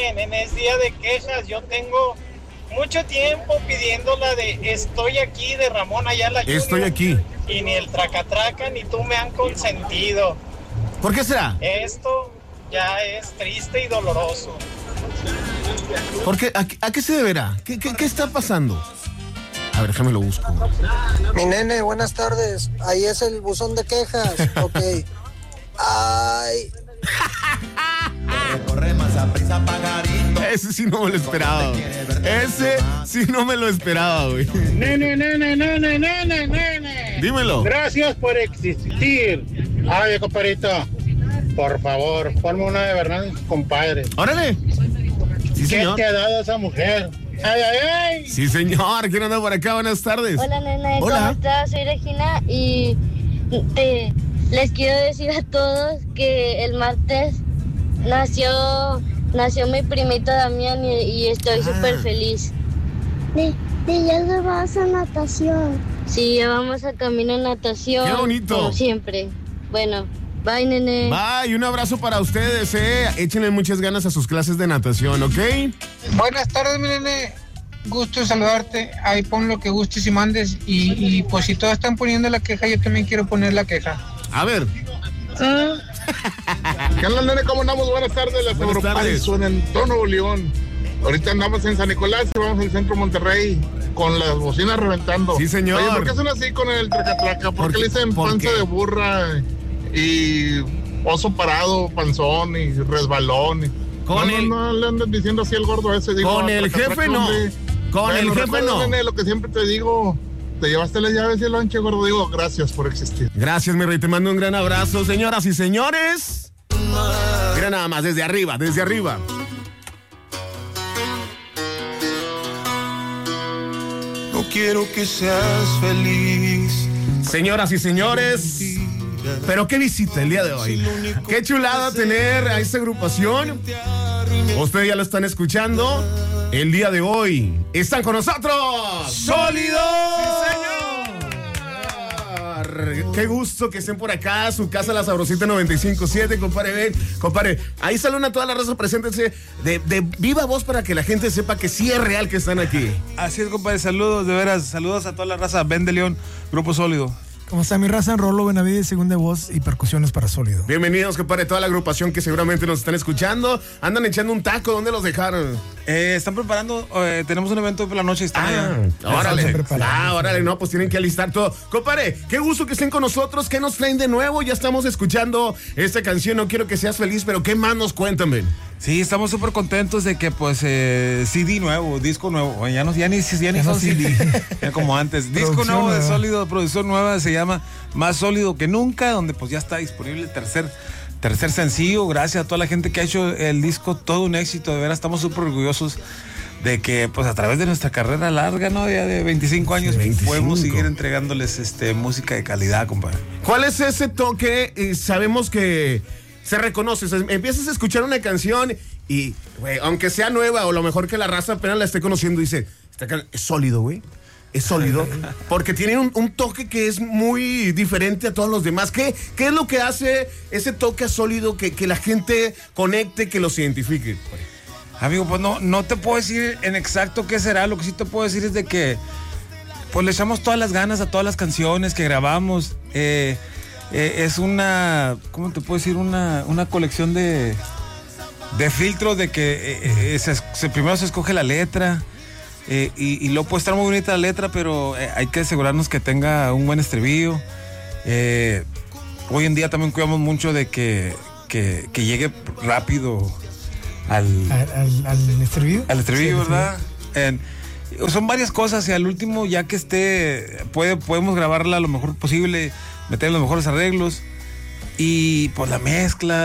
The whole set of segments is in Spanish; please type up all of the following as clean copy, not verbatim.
nene, es día de quejas. Yo tengo mucho tiempo pidiendo la de Estoy aquí de Ramón Ayala Jr. Estoy aquí. Y ni el tracatraca ni tú me han consentido. ¿Por qué será? Esto ya es triste y doloroso. ¿Por qué? ¿A qué se deberá? ¿Qué está pasando? A ver, déjame lo busco. Mi nene, buenas tardes. Ahí es el buzón de quejas. Ok. Ay. Corre más a prisa, pagarito. Ese sí no me lo esperaba, güey. Ese sí no me lo esperaba, güey. Nene. Dímelo. Gracias por existir. Ay, compadrito, por favor, ponme una de Bernal, compadre. ¡Órale! Sí, ¿Qué señor. te ha dado esa mujer? ¡Ay! Sí, señor. ¿Quién anda por acá? Buenas tardes. Hola, nene, Hola. ¿cómo estás? Soy Regina y les quiero decir a todos que el martes nació mi primito Damián y estoy súper feliz. Ya nos vamos a natación. Sí, ya vamos a camino a natación. ¡Qué bonito! Como siempre. Bueno, bye, nene. Bye, un abrazo para ustedes, Échenle muchas ganas a sus clases de natación, ¿ok? Buenas tardes, mi nene. Gusto en saludarte. Ahí pon lo que gustes y mandes. Y pues si todos están poniendo la queja, yo también quiero poner la queja. A ver. ¿Qué onda, nene? ¿Cómo andamos? Buenas tardes. Las Buenas tardes. Europaís en todo Nuevo León. Ahorita andamos en San Nicolás y vamos al centro de Monterrey con las bocinas reventando. Sí, señor. Oye, ¿por qué son así con el tracatraca? ¿Por qué le dicen ¿Por panza qué? de burra y oso parado, panzón y resbalón? No le andan diciendo así al gordo ese. Digo, Con el tracatraca, jefe no. hombre. Con el jefe recuerda, no. nene, lo que siempre te digo, te llevaste las llaves y el lonche, gordo. Digo, gracias por existir. Gracias, mi rey. Te mando un gran abrazo, señoras y señores. Mira nada más, desde arriba, desde arriba. No quiero que seas feliz. Señoras y señores, pero qué visita el día de hoy. Qué chulada tener a esta agrupación. Ustedes ya lo están escuchando. El día de hoy están con nosotros ¡Sólido! ¡Sí, señor! Qué gusto que estén por acá, su casa La Sabrosita 95.7, compadre. Ven, compadre, ahí saludan a toda la raza, preséntense de viva voz para que la gente sepa que sí es real que están aquí. Así es, compadre, saludos, de veras, saludos a toda la raza. Ben de León, Grupo Sólido. ¿Cómo está mi raza? Rolo Benavides, segunda voz y percusiones para Sólido. Bienvenidos, compadre, toda la agrupación que seguramente nos están escuchando. Andan echando un taco, ¿dónde los dejaron? Están preparando, tenemos un evento por la noche. Órale, no, pues tienen que alistar todo. Compadre, qué gusto que estén con nosotros. ¿Qué nos traen de nuevo? Ya estamos escuchando esta canción, No Quiero Que Seas Feliz, pero ¿qué más nos cuentan, Ben? Sí, estamos súper contentos de que, pues, CD nuevo, disco nuevo. Ya ni son CD, ya como antes. Disco nuevo de Sólido, producción nueva, se llama Más Sólido que Nunca, donde pues ya está disponible el tercer sencillo. Gracias a toda la gente que ha hecho el disco, todo un éxito. De veras, estamos súper orgullosos de que, pues, a través de nuestra carrera larga, ¿no? Ya de 25 años, 25. Podemos seguir entregándoles música de calidad, compadre. ¿Cuál es ese toque? Sabemos que se reconoce, empiezas a escuchar una canción y, güey, aunque sea nueva o lo mejor que la raza apenas la esté conociendo, dice, es sólido, güey. Es sólido, porque tiene un toque que es muy diferente a todos los demás. ¿Qué es lo que hace ese toque sólido que la gente conecte, que los identifique? Amigo, pues no te puedo decir en exacto qué será. Lo que sí te puedo decir es de que pues le echamos todas las ganas a todas las canciones que grabamos. Es una, ¿cómo te puedo decir? Una colección de filtros de que primero se escoge la letra. Y luego puede estar muy bonita la letra, pero hay que asegurarnos que tenga un buen estribillo. Hoy en día también cuidamos mucho de que llegue rápido al estribillo. Al estribillo, ¿verdad? Son varias cosas y al último, ya que esté, podemos grabarla lo mejor posible, meter los mejores arreglos. Y pues la mezcla,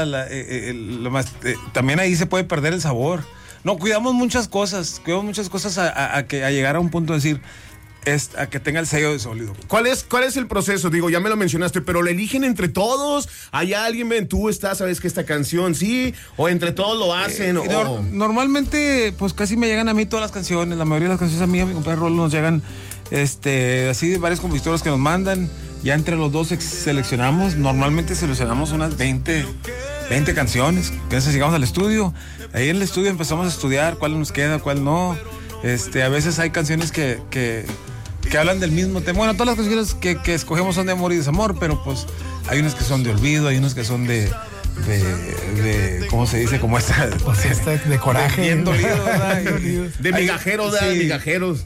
también ahí se puede perder el sabor. No, cuidamos muchas cosas a llegar a un punto de decir, a que tenga el sello de Sólido. ¿Cuál es el proceso? Digo, ya me lo mencionaste, pero ¿lo eligen entre todos? ¿Hay alguien, ven, tú sabes que esta canción sí? ¿O entre todos lo hacen? Normalmente, pues casi me llegan a mí todas las canciones. La mayoría de las canciones a mí, a mi compadre Rolo, nos llegan así de varios compositores que nos mandan. Ya entre los dos seleccionamos, normalmente seleccionamos unas 20 20 canciones. Entonces llegamos al estudio. Ahí en el estudio empezamos a estudiar cuál nos queda, cuál no. A veces hay canciones que hablan del mismo tema. Bueno, todas las canciones que escogemos son de amor y desamor, pero pues hay unas que son de olvido, hay unas que son de ¿cómo se dice? Como esta. Pues de coraje. Bien dolido, ¿verdad? De migajeros, ¿verdad? Sí. Migajeros.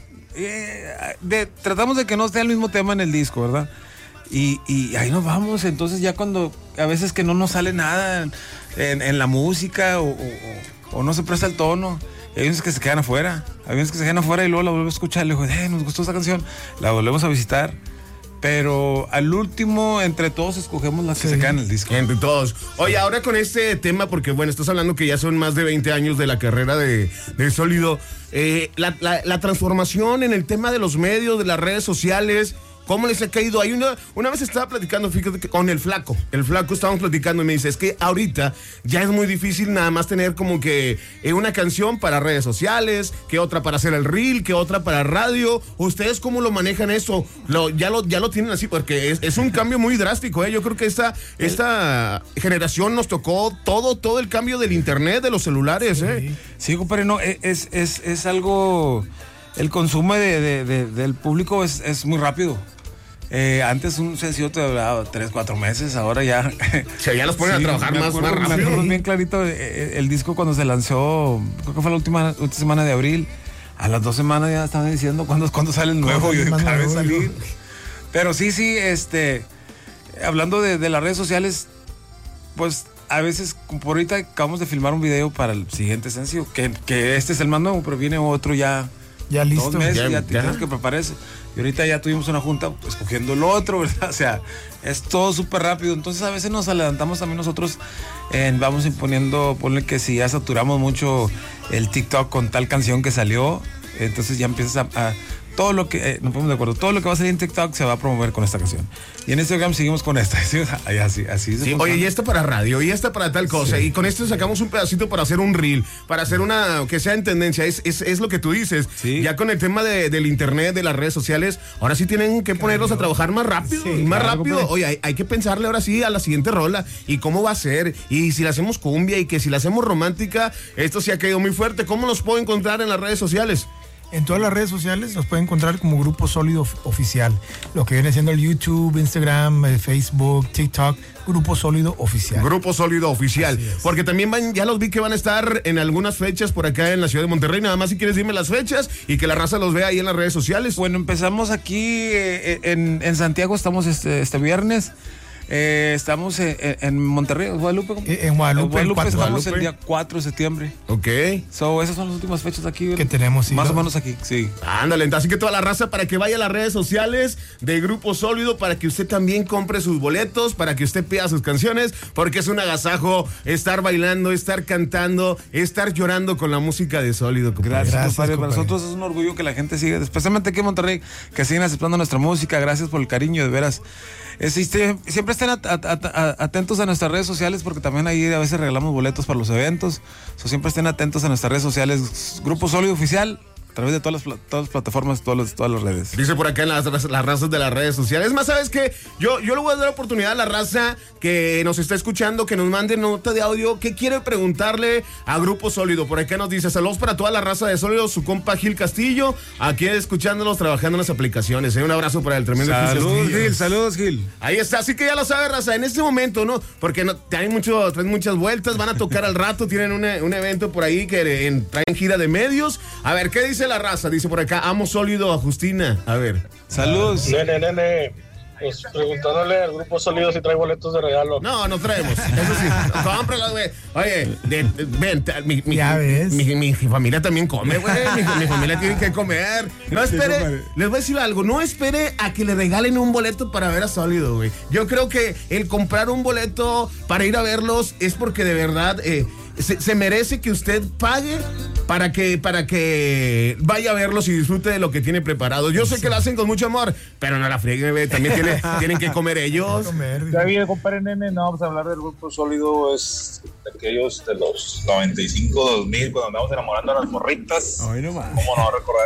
Tratamos de que no esté el mismo tema en el disco, ¿verdad? Y ahí nos vamos. Entonces ya cuando a veces que no nos sale nada en la música o no se presta el tono, hay unos que se quedan afuera. Hay unos que se quedan afuera y luego la vuelvo a escuchar. Le digo, nos gustó esta canción. La volvemos a visitar. Pero al último, entre todos escogemos las que se quedan en el disco. Entre todos. Oye, ahora con este tema, porque bueno, estás hablando que ya son más de 20 años de la carrera de Sólido. La transformación en el tema de los medios, de las redes sociales, ¿cómo les ha caído? Hay una vez estaba platicando, fíjate, que con el Flaco estábamos platicando y me dice, es que ahorita ya es muy difícil nada más tener como que una canción para redes sociales, que otra para hacer el reel, que otra para radio. ¿Ustedes cómo lo manejan eso? ¿Ya lo tienen así? Porque es un cambio muy drástico, ¿eh? Yo creo que esta generación nos tocó todo el cambio del internet, de los celulares, ¿eh? Sí, compadre, no, es algo... El consumo del público es muy rápido. Antes un sencillo te duraba 3-4 meses, ahora ya... O sea, ya los ponen a trabajar más rápido. Me acuerdo bien clarito el disco cuando se lanzó, creo que fue la última semana de abril. A las 2 semanas ya estaban diciendo cuándo sale el nuevo. Yo cada vez salir. Pero sí, hablando de las redes sociales, pues a veces, por ahorita acabamos de filmar un video para el siguiente sencillo, que este es el más nuevo, pero viene otro ya listo. 2 meses, ya tienes que prepararse. Y ahorita ya tuvimos una junta escogiendo el otro, ¿verdad? O sea, es todo súper rápido. Entonces a veces nos adelantamos también nosotros, vamos imponiendo, ponle que si ya saturamos mucho el TikTok con tal canción que salió, entonces ya empiezas a todo lo que, nos ponemos de acuerdo, todo lo que va a salir en TikTok se va a promover con esta canción. Y en Instagram seguimos con esta. Así sí, oye, y esta para radio, y esta para tal cosa. Sí. Y con esto sacamos un pedacito para hacer un reel, para hacer una que sea en tendencia. Es lo que tú dices. Sí. Ya con el tema del internet, de las redes sociales, ahora sí tienen que ponerlos a trabajar más rápido. Sí, más rápido. Pues. Oye, hay que pensarle ahora sí a la siguiente rola. Y cómo va a ser. Y si la hacemos cumbia y que si la hacemos romántica, esto sí ha caído muy fuerte. ¿Cómo los puedo encontrar en las redes sociales? En todas las redes sociales nos pueden encontrar como Grupo Sólido Oficial. Lo que viene siendo el YouTube, Instagram, Facebook, TikTok, Grupo Sólido Oficial. Grupo Sólido Oficial. Porque también ya los vi que van a estar en algunas fechas por acá en la ciudad de Monterrey. Nada más si quieres dime las fechas y que la raza los vea ahí en las redes sociales. Bueno, empezamos aquí en Santiago, estamos este viernes. Estamos en Monterrey, Guadalupe. En Guadalupe estamos el día 4 de septiembre. Ok. Esas son las últimas fechas aquí. Que tenemos. Sí, más o menos aquí, sí. Ándale, así que toda la raza para que vaya a las redes sociales de Grupo Sólido, para que usted también compre sus boletos, para que usted pida sus canciones, porque es un agasajo estar bailando, estar cantando, estar llorando con la música de Sólido. Gracias, compadre. Para nosotros es un orgullo que la gente siga, especialmente aquí en Monterrey, que siguen aceptando nuestra música. Gracias por el cariño, de veras. Siempre estén atentos a nuestras redes sociales, porque también ahí a veces regalamos boletos para los eventos. Siempre estén atentos a nuestras redes sociales. Grupo Sólido Oficial, a través de todas las plataformas, todas las redes. Dice por acá en las razas de las redes sociales. Es más, ¿sabes qué? Yo le voy a dar la oportunidad a la raza que nos está escuchando, que nos mande nota de audio, que quiere preguntarle a Grupo Sólido. Por acá nos dice, saludos para toda la raza de Sólido, su compa Gil Castillo, aquí escuchándonos, trabajando en las aplicaciones. Un abrazo para el tremendo Gil. Saludos, Gil. Ahí está, así que ya lo sabe, raza, en este momento, ¿no? Porque traen muchas vueltas, van a tocar al rato, tienen un evento por ahí que traen gira de medios. A ver, ¿qué dice la raza? Dice por acá, amo Sólido a Justina. A ver. Saludos. Nene. Pues preguntándole al Grupo Sólido si trae boletos de regalo. No traemos. Eso sí. Cómpralo, güey. Oye, ven, mi familia también come, güey. Mi familia tiene que comer. No espere, les voy a decir algo, no espere a que le regalen un boleto para ver a Sólido, güey. Yo creo que el comprar un boleto para ir a verlos es porque de verdad se merece que usted pague para que vaya a verlos y disfrute de lo que tiene preparado. Yo sé que lo hacen con mucho amor, pero no la frieguen, güey. También tienen que comer ellos. Ya bien, compadre, nene, no vamos a hablar del Grupo Sólido, es de aquellos de los 95, 2000, cuando andamos enamorando a las morritas. Ay, no más. ¿Cómo no recordar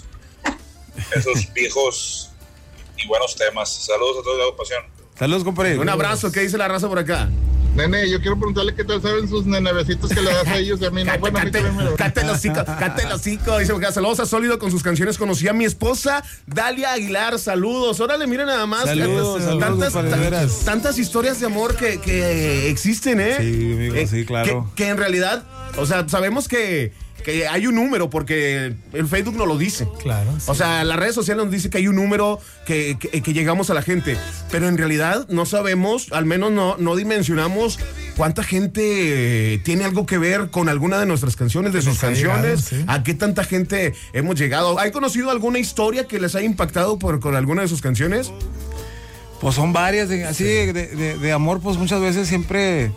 esos viejos y buenos temas? Saludos a todos de la agrupación. Saludos, compadre. Un abrazo, ¿qué dice la raza por acá? Nene, yo quiero preguntarle qué tal saben sus nenevecitos que le das a ellos y a mí no. Bueno, Cállate el hocico. Dice, saludos a Sólido con sus canciones. Conocí a mi esposa, Dalia Aguilar. Saludos. Órale, miren nada más. Saludos, tantas historias de amor que existen, ¿eh? Sí, amigo, sí, claro. Que en realidad, o sea, sabemos que hay un número porque el Facebook nos lo dice. Claro. Sí. O sea, las redes sociales nos dicen que hay un número que llegamos a la gente. Pero en realidad no sabemos, al menos no dimensionamos cuánta gente tiene algo que ver con alguna de nuestras canciones, de sus canciones. Llegado, sí. A qué tanta gente hemos llegado. ¿Han conocido alguna historia que les haya impactado con alguna de sus canciones? Pues son varias, así de amor, pues muchas veces siempre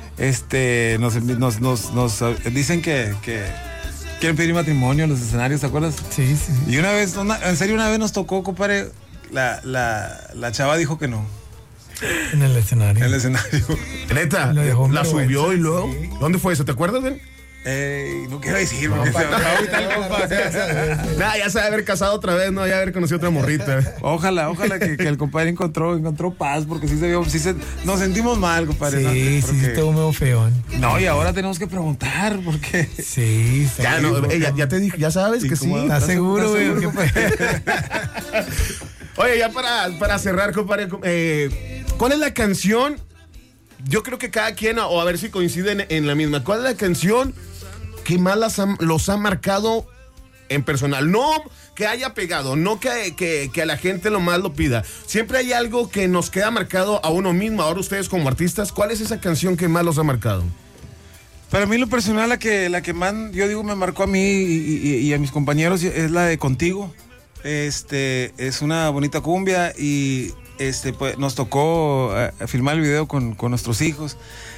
nos dicen que quieren pedir matrimonio en los escenarios, ¿te acuerdas? Sí. Y una vez nos tocó, compadre, la chava dijo que no. En el escenario. Neta, la subió y luego. Sí. ¿Dónde fue eso? ¿Te acuerdas, Ben? No quiero decir, porque se va a evitar, compa. Ya se debe haber casado otra vez, ¿no? Ya haber conocido otra morrita. Ojalá que el compadre encontró paz, porque nos sentimos mal, compadre. Sí, sí, estuvo medio feón. No, y ahora tenemos que preguntar, porque... Sí, ya te dije, ya sabes que sí. ¿Estás seguro, güey? Oye, ya para cerrar, compadre, ¿cuál es la canción? Yo creo que cada quien, o a ver si coinciden en la misma. ¿Cuál es la canción que más los ha marcado en personal? No que haya pegado, no que a la gente lo más lo pida. Siempre hay algo que nos queda marcado a uno mismo. Ahora ustedes como artistas, ¿cuál es esa canción que más los ha marcado? Para mí lo personal, la que más, yo digo, me marcó a mí y a mis compañeros es la de Contigo. Es una bonita cumbia y... pues nos tocó filmar el video con nuestros hijos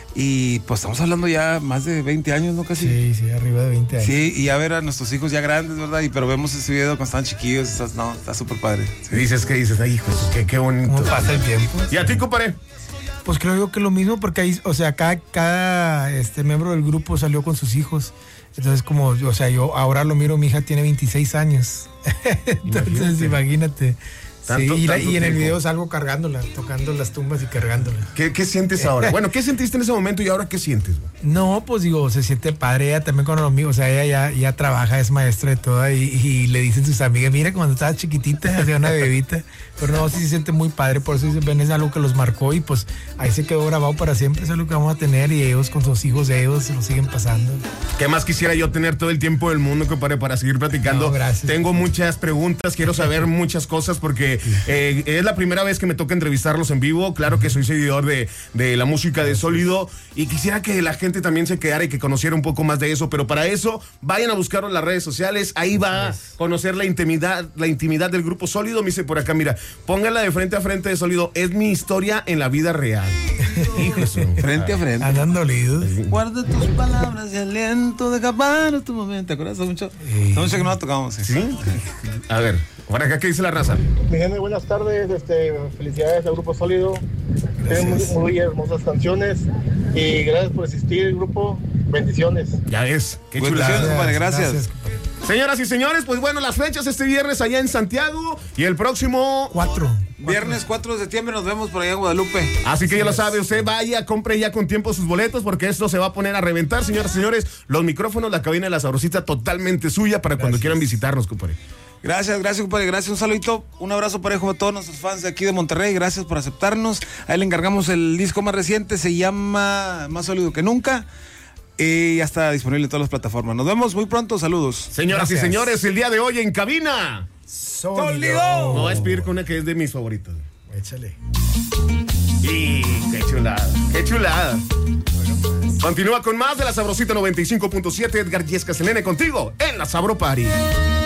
y pues estamos hablando ya más de 20 años, ¿no? Casi. Sí, arriba de 20 años. Sí, y ya ver a nuestros hijos ya grandes, ¿verdad? Pero vemos ese video cuando estaban chiquillos, está súper padre. Sí. ¿Qué dices? Ay, hijo, qué bonito. ¿Cómo pasa el tiempo? ¿Y a ti, compadre? Pues creo yo que lo mismo, porque ahí, o sea, cada miembro del grupo salió con sus hijos. Entonces, como, o sea, yo ahora lo miro, mi hija tiene 26 años. Entonces, imagínate. Sí, y en el video salgo cargándola, tocando las tumbas y cargándola. ¿Qué sientes ahora? Bueno, ¿qué sentiste en ese momento y ahora qué sientes? No, pues digo, se siente padre. Ella también con los amigos, o sea, ella ya trabaja, es maestra de toda y le dicen sus amigas, mira, cuando estaba chiquitita, hacía una bebita. Pero no, sí se siente muy padre, por eso dicen, ven, es algo que los marcó y pues ahí se quedó grabado para siempre, es algo que vamos a tener y ellos con sus hijos de ellos se lo siguen pasando. ¿Qué más quisiera yo tener todo el tiempo del mundo, compadre, para seguir platicando? No, gracias. Tengo muchas preguntas, quiero saber muchas cosas porque es la primera vez que me toca entrevistarlos en vivo. Claro que soy seguidor de la música de Sólido y quisiera que la gente también se quedara y que conociera un poco más de eso, pero para eso vayan a buscarlo en las redes sociales, ahí va a conocer la intimidad del grupo Sólido. Me dice por acá, mira, póngala de frente a frente de Sólido, es mi historia en la vida real. Hijo, frente a frente. Andan dolidos. Guarda tus palabras de aliento de acabar tu momento. ¿Te acuerdas? Hace mucho que no la tocamos. ¿Sí? A ver, por acá, ¿qué dice la raza? Mi gente, buenas tardes, felicidades al Grupo Sólido. Tienen muy hermosas canciones y gracias por existir, grupo. Bendiciones. Ya ves, qué chulada. Compadre, gracias. Señoras y señores, pues bueno, las fechas este viernes allá en Santiago y el próximo viernes 4 de septiembre nos vemos por allá en Guadalupe. Así que ya lo sabe, usted vaya, compre ya con tiempo sus boletos porque esto se va a poner a reventar, señoras y señores. Los micrófonos, la cabina de La Sabrosita totalmente suya para cuando quieran visitarnos, compadre. Gracias, compadre, gracias, un saludito, un abrazo parejo a todos nuestros fans de aquí de Monterrey, gracias por aceptarnos. Ahí le encargamos el disco más reciente, se llama Más Sólido que Nunca. Y ya está disponible en todas las plataformas. Nos vemos muy pronto, saludos. Señoras y señores, el día de hoy en cabina Sólido. Me voy a despedir con una que es de mis favoritos. Échale. Y qué chulada, qué chulada. Continúa con más de La Sabrosita 95.7. Edgar Yesca Selene contigo en La Sabro Party.